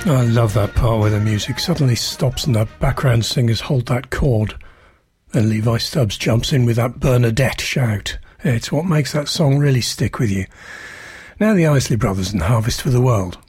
I love that part where the music suddenly stops and the background singers hold that chord. Then Levi Stubbs jumps in with that Bernadette shout. It's what makes that song really stick with you. Now the Isley Brothers and Harvest for the World.